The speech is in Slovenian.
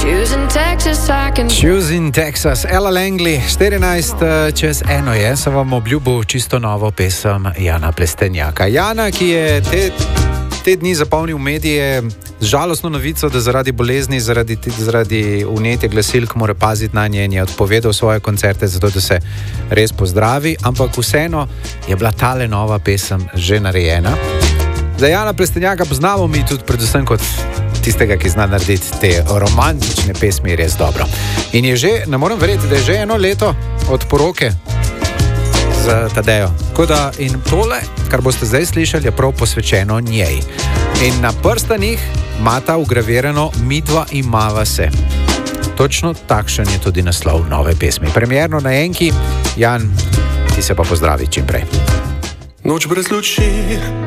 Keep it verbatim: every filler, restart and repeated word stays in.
Choosing Texas, I can... Choosing Texas, Ella Langley, štirinajst čez eno je, sem vam obljubil čisto novo pesem Jana Plestenjaka. Jana, ki je te, te dni zapolnil medije z žalostno novico, da zaradi bolezni, zaradi, zaradi vnetja glasilk mora paziti na nje in je odpovedal svoje koncerte, zato da se res pozdravi, ampak vseeno je bila tale nova pesem že narejena. Za Jana Plestenjaka poznamo mi tudi predvsem kot tistega, ki zna narediti te romantične pesmi res dobro. In je že, ne morem verjeti, da je že eno leto od poroke z Tadejo. Tako da in tole, kar boste zdaj slišali, je prav posvečeno njej. In na prstanih imata ugravirano Midva imava se. Točno takšen je tudi naslov nove pesmi. Premierno na Enki. Jan, ti se pa pozdravi čim prej. Noč brez luči.